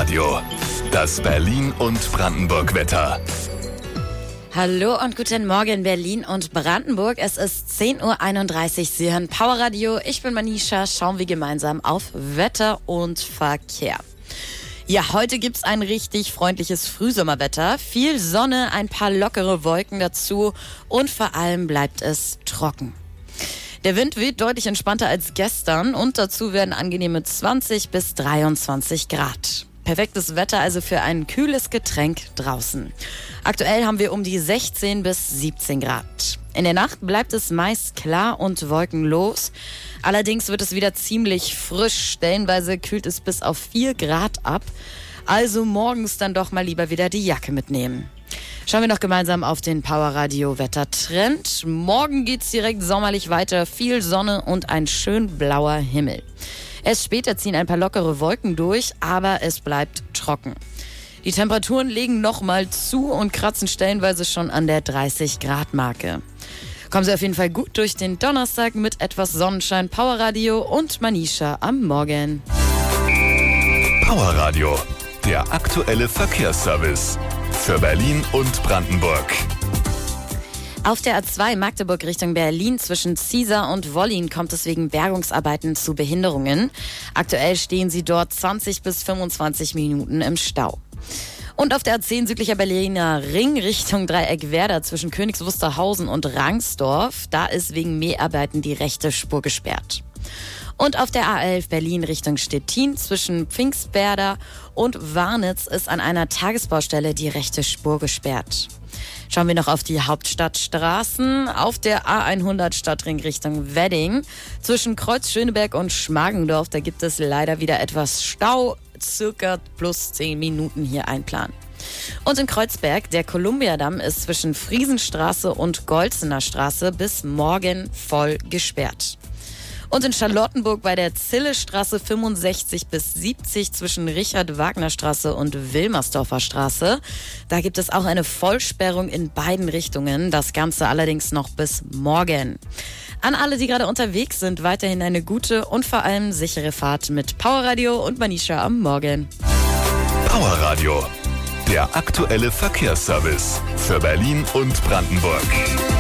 Radio, das Berlin und Brandenburg-Wetter. Hallo und guten Morgen Berlin und Brandenburg. Es ist 10.31 Uhr. Sie hören Power Radio. Ich bin Manisha. Schauen wir gemeinsam auf Wetter und Verkehr. Ja, heute gibt's ein richtig freundliches Frühsommerwetter. Viel Sonne, ein paar lockere Wolken dazu und vor allem bleibt es trocken. Der Wind weht deutlich entspannter als gestern und dazu werden angenehme 20 bis 23 Grad. Perfektes Wetter also für ein kühles Getränk draußen. Aktuell haben wir um die 16 bis 17 Grad. In der Nacht bleibt es meist klar und wolkenlos. Allerdings wird es wieder ziemlich frisch. Stellenweise kühlt es bis auf 4 Grad ab. Also morgens dann doch mal lieber wieder die Jacke mitnehmen. Schauen wir noch gemeinsam auf den Power Radio Wettertrend. Morgen geht's direkt sommerlich weiter. Viel Sonne und ein schön blauer Himmel. Erst später ziehen ein paar lockere Wolken durch, aber es bleibt trocken. Die Temperaturen legen nochmal zu und kratzen stellenweise schon an der 30-Grad-Marke. Kommen Sie auf jeden Fall gut durch den Donnerstag mit etwas Sonnenschein, Power Radio und Manisha am Morgen. Power Radio, der aktuelle Verkehrsservice für Berlin und Brandenburg. Auf der A2 Magdeburg Richtung Berlin zwischen Ziesar und Wollin kommt es wegen Bergungsarbeiten zu Behinderungen. Aktuell stehen sie dort 20 bis 25 Minuten im Stau. Und auf der A10 südlicher Berliner Ring Richtung Dreieck Werder zwischen Königs Wusterhausen und Rangsdorf, da ist wegen Mäharbeiten die rechte Spur gesperrt. Und auf der A11 Berlin Richtung Stettin zwischen Pfingstwerder und Warnitz ist an einer Tagesbaustelle die rechte Spur gesperrt. Schauen wir noch auf die Hauptstadtstraßen. Auf der A100 Stadtring Richtung Wedding zwischen Kreuz Schöneberg und Schmargendorf, da gibt es leider wieder etwas Stau. Circa plus 10 Minuten hier einplanen. Und in Kreuzberg, der Kolumbiadamm ist zwischen Friesenstraße und Golzener Straße bis morgen voll gesperrt. Und in Charlottenburg bei der Zillestraße 65 bis 70 zwischen Richard-Wagner-Straße und Wilmersdorfer Straße. Da gibt es auch eine Vollsperrung in beiden Richtungen. Das Ganze allerdings noch bis morgen. An alle, die gerade unterwegs sind, weiterhin eine gute und vor allem sichere Fahrt mit Power Radio und Manisha am Morgen. Power Radio, der aktuelle Verkehrsservice für Berlin und Brandenburg.